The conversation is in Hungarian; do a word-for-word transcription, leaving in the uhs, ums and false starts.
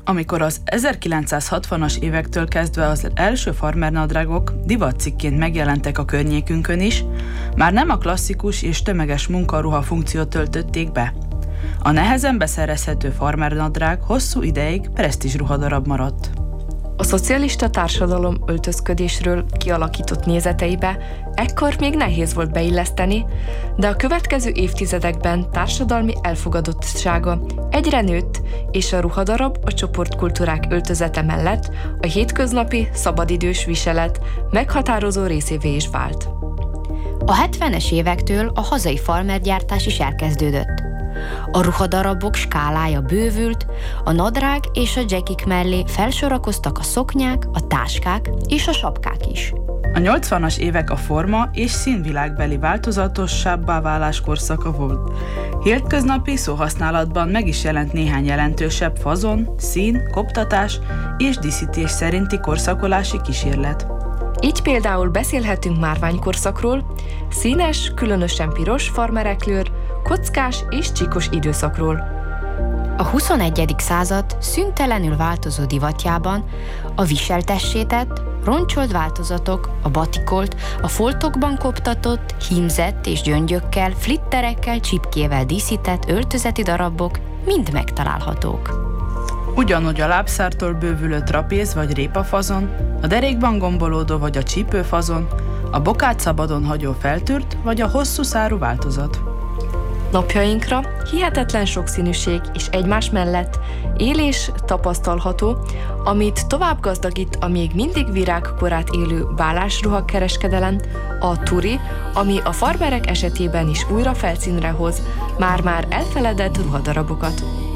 Amikor az ezerkilencszázhatvanas évektől kezdve az első farmernadrágok divatcikként megjelentek a környékünkön is, már nem a klasszikus és tömeges munkaruha funkciót töltötték be. A nehezen beszerezhető farmernadrág hosszú ideig presztízs ruhadarab maradt. A szocialista társadalom öltözködésről kialakított nézeteibe ekkor még nehéz volt beilleszteni, de a következő évtizedekben társadalmi elfogadottsága egyre nőtt, és a ruhadarab a csoportkultúrák öltözete mellett a hétköznapi, szabadidős viselet meghatározó részévé is vált. A hetvenes évektől a hazai farmergyártás is elkezdődött. A ruhadarabok skálája bővült, a nadrág és a jackik mellé felsorakoztak a szoknyák, a táskák és a sapkák is. A nyolcvanas évek a forma és színvilágbeli változatosabbá válás korszaka volt. Hétköznapi szóhasználatban meg is jelent néhány jelentősebb fazon, szín, koptatás és díszítés szerinti korszakolási kísérlet. Így például beszélhetünk márványkorszakról, színes, különösen piros farmereklőr, kockás és csíkos időszakról. A huszonegyedik század szüntelenül változó divatjában a viseltessétett, roncsolt változatok, a batikolt, a foltokban koptatott, hímzett és gyöngyökkel, flitterekkel, csipkével díszített öltözeti darabok mind megtalálhatók. Ugyanúgy a lábszártól bővülő trapéz vagy répafazon, a derékban gombolódó vagy a csípőfazon, a bokát szabadon hagyó feltűrt vagy a hosszú szárú változat. Napjainkra hihetetlen sokszínűség és egymás mellett élés tapasztalható, amit tovább gazdagít a még mindig virágkorát élő bálásruha kereskedelem, a turi, ami a farmerek esetében is újra felszínre hoz már-már elfeledett ruhadarabokat.